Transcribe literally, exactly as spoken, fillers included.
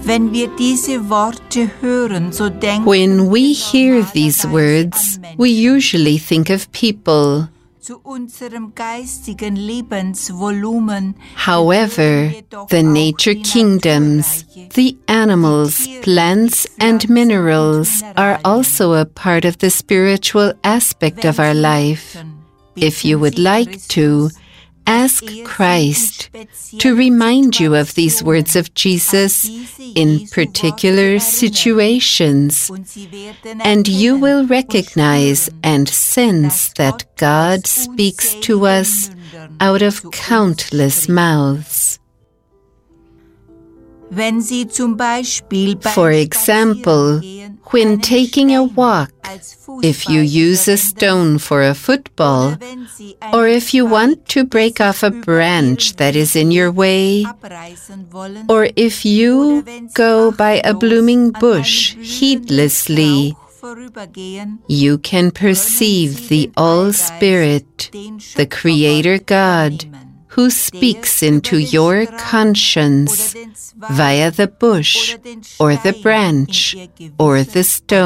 Wenn wir diese Worte hören, so denken When we hear wir these normalerweise words, an we Menschen. usually think of people. Zu unserem geistigen Lebensvolumen However, gehören jedoch the auch nature die kingdoms, Naturreiche, the animals, plants, and minerals are also a part of the spiritual aspect of our life. If you would like to, ask Christ to remind you of these words of Jesus in particular situations, and you will recognize and sense that God speaks to us out of countless mouths. Wenn Sie zum Beispiel beim For example, Spazierengehen when einen taking a Stein walk, als if you use a Fußball stone for a football, oder wenn Sie einen or if you want to Zweig, break der off sich a über branch that Ihren is in your way, abreißen wollen, or if you oder wenn Sie go by a achtlos blooming an einem bush blühenden heedlessly, Strauch vorübergehen, you can können perceive Sie the den All-Spirit, Allgeist, den the Creator Schöpfergott, God, wahrnehmen, who der speaks über into den your Strauch conscience oder den Zweig via the bush, oder den or the Stein branch, in ihr Gewissen or the stone.